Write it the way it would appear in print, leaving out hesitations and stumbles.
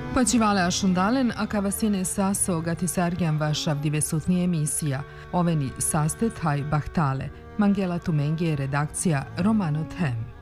Počivale Ashundalen, a Kavasine Saso Gatisargian Vašav divesutni emisija. Oveni sastet haj bahtale. Mangela Tumengi je redakcija Romano Them.